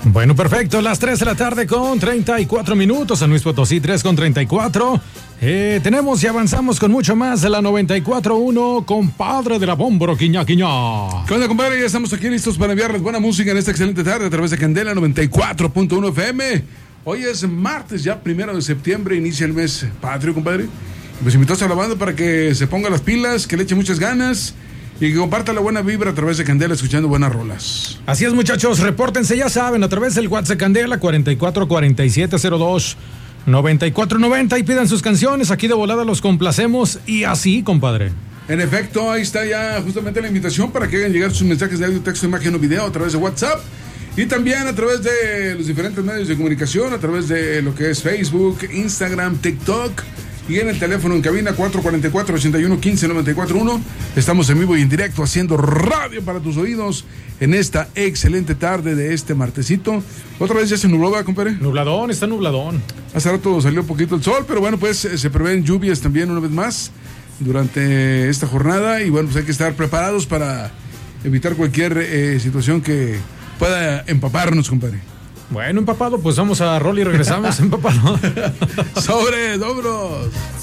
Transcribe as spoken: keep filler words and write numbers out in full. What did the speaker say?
Bueno, perfecto, las tres de la tarde con treinta y cuatro minutos, San Luis Potosí tres con treinta y cuatro. Eh, tenemos y avanzamos con mucho más de la noventa y cuatro uno, compadre de la Bómboro, Quiñá, Quiñá. ¿Qué onda, compadre? Ya estamos aquí listos para enviarles buena música en esta excelente tarde a través de Candela noventa y cuatro punto uno F M. Hoy es martes, ya primero de septiembre, inicia el mes patrio, compadre. Pues invitados a la banda para que se ponga las pilas, que le eche muchas ganas y que comparta la buena vibra a través de Candela escuchando buenas rolas. Así es, muchachos, repórtense, ya saben, a través del WhatsApp de Candela cuarenta y cuatro cuarenta y siete cero dos noventa y cuatro noventa y pidan sus canciones, aquí de volada los complacemos y así, compadre. En efecto, ahí está ya justamente la invitación para que hagan llegar sus mensajes de audio, texto, imagen o video a través de WhatsApp y también a través de los diferentes medios de comunicación, a través de lo que es Facebook, Instagram, TikTok. Y en el teléfono en cabina cuatro cuatro cuatro, ocho uno uno, uno cinco nueve cuatro uno. Estamos en vivo y en directo haciendo radio para tus oídos en esta excelente tarde de este martesito. Otra vez ya se nubló, ¿verdad, compadre? Nubladón, está nubladón. Hace rato salió un poquito el sol, pero bueno, pues se prevén lluvias también una vez más durante esta jornada. Y bueno, pues hay que estar preparados para evitar cualquier eh, situación que pueda empaparnos, compadre. Bueno, empapado, pues vamos a rol y regresamos empapado. Sobre, dobros.